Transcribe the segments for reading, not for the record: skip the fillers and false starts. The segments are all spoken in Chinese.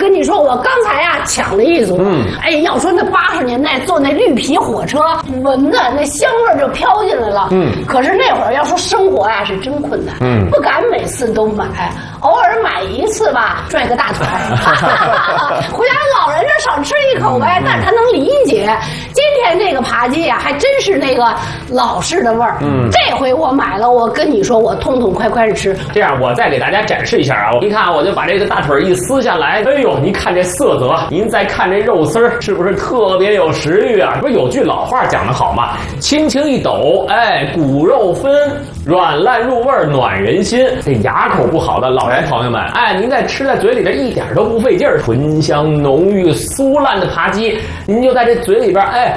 跟你说，我刚才呀抢了一组。哎，要说那80年代坐那绿皮火车，闻的那香味就飘进来了。可是那会儿要说生活呀是真困难，不敢每次都买，偶尔买一次吧，拽个大腿，回家老人这少吃一口呗，但是他能理解。今天这个扒鸡呀，还真是那个老式的味儿。这回我买了，我跟你说，我痛痛快快的吃。 这样，我再给大家展示一下啊！您看，我就把这个大腿一撕下来，哎呦，您看这色泽，您再看这肉丝儿，是不是特别有食欲啊？不是有句老话讲得好吗？轻轻一抖，哎，骨肉分，软烂入味，暖人心。这牙口不好的老人朋友们，哎，您再吃在嘴里边一点都不费劲儿，醇香浓郁、酥烂的扒鸡，您就在这嘴里边，哎，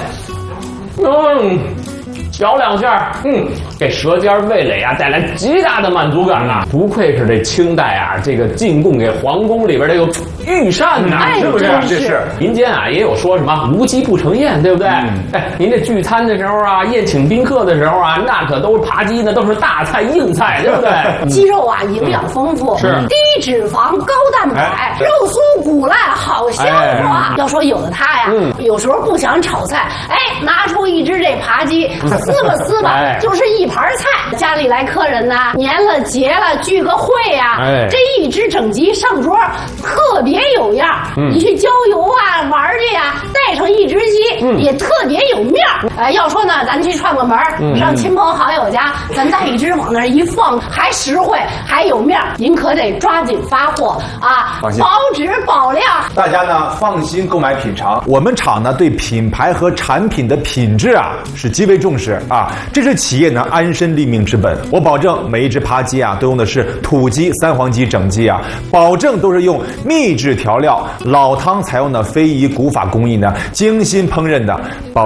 嚼两下，给舌尖味蕾啊带来极大的满足感啊！不愧是这清代啊，这个进贡给皇宫里边这个御膳呐，是不是？ 这是民间啊也有说什么无鸡不成宴，对不对？哎，您这聚餐的时候啊，宴请宾客的时候啊，那可都是扒鸡，那都是大菜硬菜，对不对？ 鸡肉啊营养丰富， 是低脂肪高蛋白，肉酥骨烂好消化。要说有的他呀，有时候不想炒菜，哎，拿出一只这扒鸡，撕吧，就是一盘菜。家里来客人呐，年了节了聚个会呀，这一只整鸡上桌，特别有样。你去郊游啊玩去呀，带上一只鸡，也特别有面儿。要说呢，咱去串个门，上亲朋好友家，咱带一只往那儿一放，还实惠还有面儿。您可得抓紧发货啊，保质保量。 大家呢放心购买品尝。我们厂呢对品牌和产品的品质啊是极为重视啊，这是企业呢安身立命之本。我保证每一只扒鸡啊都用的是土鸡、三黄鸡整鸡啊，保证都是用秘制调料、老汤采用的非遗古法工艺呢精心烹饪的。